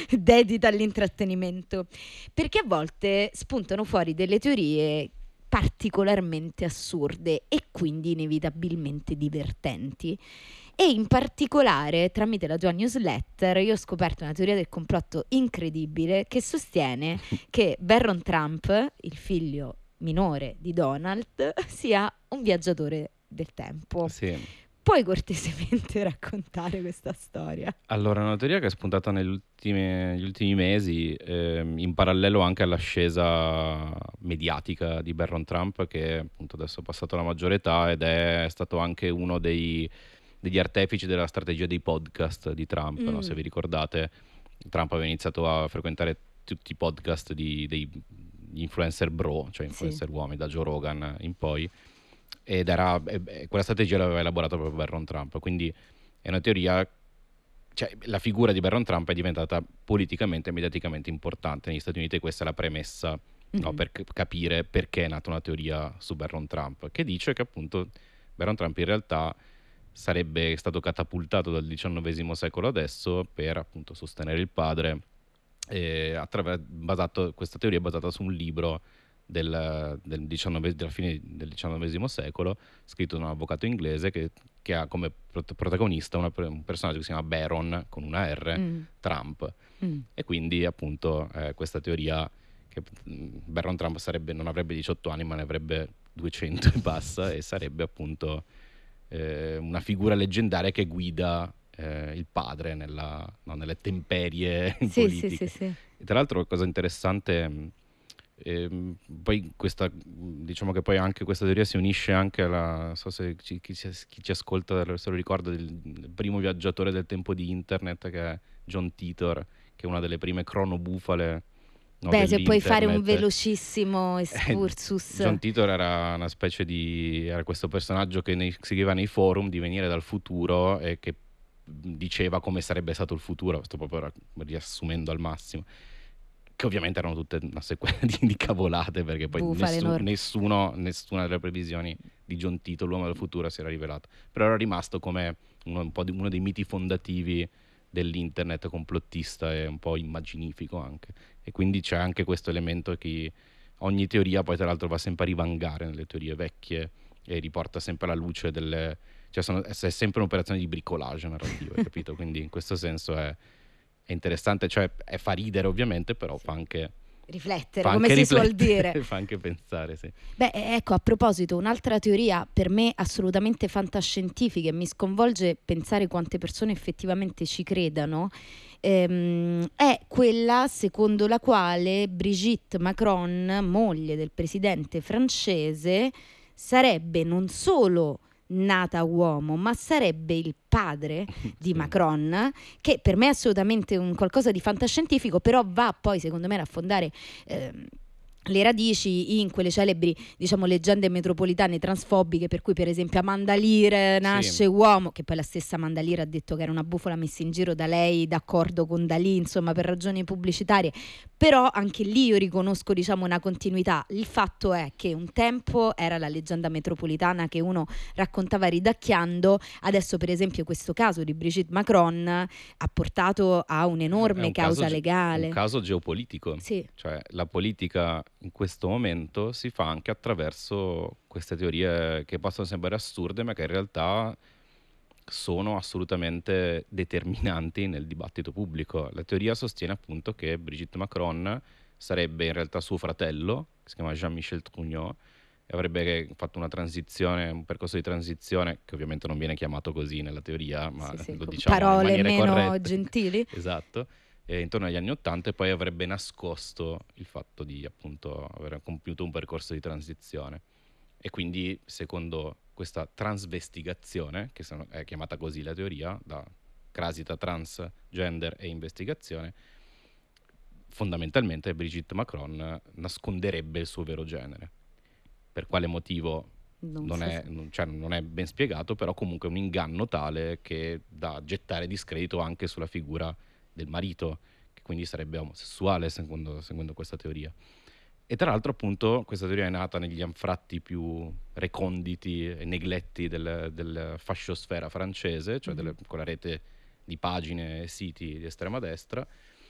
dedita all'intrattenimento, perché a volte spuntano fuori delle teorie particolarmente assurde e quindi inevitabilmente divertenti. E in particolare, tramite la tua newsletter, io ho scoperto una teoria del complotto incredibile che sostiene che Barron Trump, il figlio minore di Donald, sia un viaggiatore del tempo. Sì. Puoi cortesemente raccontare questa storia? Allora, è una teoria che è spuntata negli ultimi mesi, in parallelo anche all'ascesa mediatica di Barron Trump, che appunto adesso è passato la maggiore età ed è stato anche uno degli artefici della strategia dei podcast di Trump, no? Se vi ricordate, Trump aveva iniziato a frequentare tutti i podcast degli influencer bro, cioè influencer uomini, da Joe Rogan in poi, ed era quella strategia l'aveva elaborata proprio Barron Trump, quindi è una teoria, cioè la figura di Barron Trump è diventata politicamente e mediaticamente importante negli Stati Uniti, e questa è la premessa, no, per capire perché è nata una teoria su Barron Trump, che dice che appunto Barron Trump in realtà sarebbe stato catapultato dal XIX secolo adesso per appunto sostenere il padre, questa teoria è basata su un libro della fine del XIX secolo, scritto da un avvocato inglese che ha come protagonista un personaggio che si chiama Baron, con una R, Trump. E quindi appunto questa teoria che Baron Trump non avrebbe 18 anni ma ne avrebbe 200 e passa, e sarebbe appunto una figura leggendaria che guida il padre nelle temperie politiche. Sì. E tra l'altro, cosa interessante, poi diciamo che poi anche questa teoria si unisce anche non so se chi ci ascolta se lo ricorda, del primo viaggiatore del tempo di internet, che è John Titor, che è una delle prime cronobufale, no, Beh, se puoi fare un dell'internet. velocissimo excursus. John Titor era una specie era questo personaggio che scriveva nei forum di venire dal futuro e che diceva come sarebbe stato il futuro, sto proprio riassumendo al massimo, che ovviamente erano tutte una sequenza di cavolate, perché poi Bufale enormi. nessuna delle previsioni di John Titor, l'uomo del futuro, si era rivelato, però era rimasto come uno dei miti fondativi dell'internet complottista e un po' immaginifico anche, e quindi c'è anche questo elemento che ogni teoria poi tra l'altro va sempre a rivangare nelle teorie vecchie e riporta sempre alla luce è sempre un'operazione di bricolage narrativo, hai capito? Quindi in questo senso è interessante, cioè fa ridere ovviamente, però Sì. fa anche Riflettere, come si suol dire. fa anche pensare, sì. Beh, ecco, a proposito, un'altra teoria per me assolutamente fantascientifica, e mi sconvolge pensare quante persone effettivamente ci credano, è quella secondo la quale Brigitte Macron, moglie del presidente francese, sarebbe non solo nata uomo, ma sarebbe il padre di Sì. Macron, che per me è assolutamente un qualcosa di fantascientifico, però va poi secondo me a affondare le radici in quelle celebri, diciamo, leggende metropolitane transfobiche, per cui per esempio Amanda Lear nasce uomo, che poi la stessa Amanda Lear ha detto che era una bufala messa in giro da lei d'accordo con Dalì, insomma, per ragioni pubblicitarie, però anche lì io riconosco, diciamo, una continuità. Il fatto è che un tempo era la leggenda metropolitana che uno raccontava ridacchiando, adesso per esempio questo caso di Brigitte Macron ha portato a un'enorme causa legale. Un caso geopolitico, sì. Cioè la politica in questo momento si fa anche attraverso queste teorie che possono sembrare assurde, ma che in realtà sono assolutamente determinanti nel dibattito pubblico. La teoria sostiene appunto che Brigitte Macron sarebbe in realtà suo fratello, che si chiama Jean-Michel Trugnot, e avrebbe fatto un percorso di transizione, che ovviamente non viene chiamato così nella teoria, ma lo diciamo in parole maniere meno corrette. gentili. Esatto. Intorno agli anni *80, e poi avrebbe nascosto il fatto di appunto aver compiuto un percorso di transizione. E quindi, secondo questa transvestigazione, è chiamata così la teoria, da Crasita, transgender e investigazione, fondamentalmente Brigitte Macron nasconderebbe il suo vero genere. Per quale motivo non è ben spiegato, però comunque è un inganno tale che da gettare discredito anche sulla figura del marito, che quindi sarebbe omosessuale secondo questa teoria. E tra l'altro appunto questa teoria è nata negli anfratti più reconditi e negletti del fasciosfera francese, cioè con la rete di pagine e siti di estrema destra,